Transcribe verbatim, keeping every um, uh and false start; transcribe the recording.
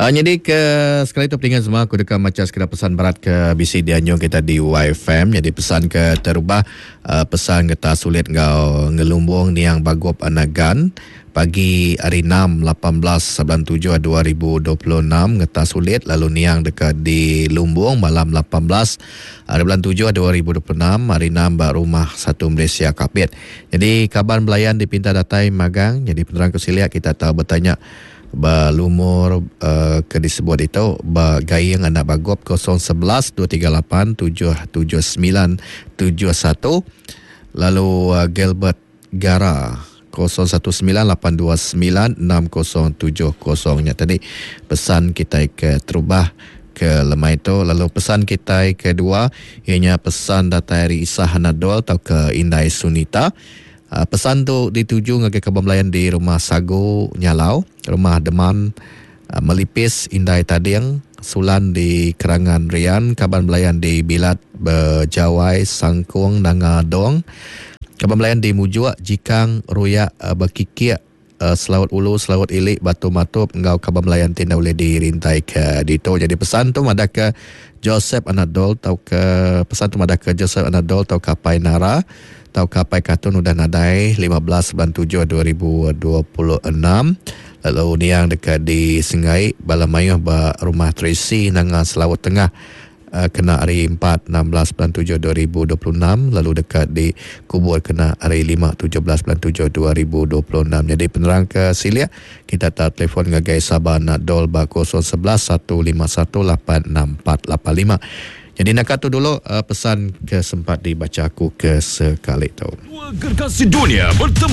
Uh, jadi ke sekali tu peningan semua aku dekat macam sekadar pesan berat ke B C Dianyong kita di Y F M. Jadi pesan ke terubah uh, pesan kita sulit ngau ngelumbung ni yang bagop anagan pagi hari enam lapan belas sembilan tujuh dua ribu dua puluh enam ngeta sulit lalu niang dekat di Lumbung malam lapan belas hari bulan tujuh dua ribu dua puluh enam hari enam bak rumah satu Malaysia Kapit. Jadi kabar belayan di Pinta Datai Magang. Jadi penerang kesiliak kita tahu bertanya berlumur uh, ke disebut itu bergayang anak bagop kosong sebelas dua tiga lapan tujuh tujuh sembilan tujuh satu lalu uh, Gilbert Gara kosong satu sembilan lapan dua sembilan enam kosong tujuh kosong nya tadi pesan kita ke terubah ke lemah itu. Lalu pesan kita kedua ianya pesan datari Isah Hanadol atau ke Indai Sunita. Uh, pesan tu dituju ngake kebamlayan di Rumah Sago Nyalau, Rumah Deman uh, Melipis Indai Tading, Sulan di Kerangan Rian, kaban belayan di Bilat Bejawai Sangkung Nangadong, kaban belayan di Mujuak Jikang Ruyak uh, Bekikik uh, Selawat Ulu Selawat Ilik Batu Matup ngau kaban belayan tindak boleh dirintai ke dito. Jadi pesan tu ada ke Joseph Anadol tau ke pesan tu ada ke Joseph Anadol tau Kapai Nara tau Kapai Katun udah nadai lima belas sembilan tujuh dua ribu dua puluh enam. Lalu ni yang dekat di Sengai Balamayuh ba Rumah Tracy Nanga Selawat Tengah uh, kena hari empat enam belas sembilan tujuh dua ribu dua puluh enam. Lalu dekat di Kubur kena hari lima tujuh belas sembilan tujuh dua ribu dua puluh enam. Jadi penerang ke Silia kita tak telefon ngagai Sabah Nadol ba kosong sebelas satu lima satu lapan enam empat lapan lima. Jadi nak kata dulu uh, pesan ke sempat dibaca aku ke sekali tu. Dua gergasi dunia bertemu.